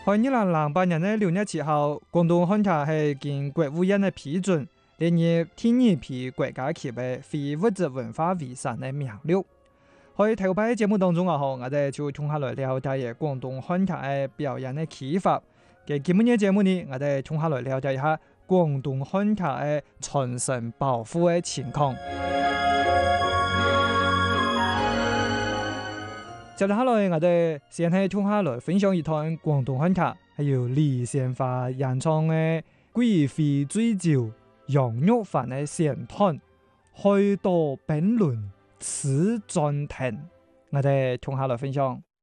喺2008年嘅6月7號，廣東漢劇係經國務院嘅批准，列入第二批國家級嘅非物質文化遺產嘅名錄。喺頭排節目當中我哋就同下來了解下廣東漢劇嘅表演嘅啟發。嘅今日節目呢，我哋同下來了解一下廣東漢劇嘅傳承保護嘅情況。接落來，我哋先係同下來分享一段廣東漢劇，係由李先發演唱嘅《貴妃醉酒》，楊玉環嘅選段，開刀辯論此暫停。我哋同下來分享。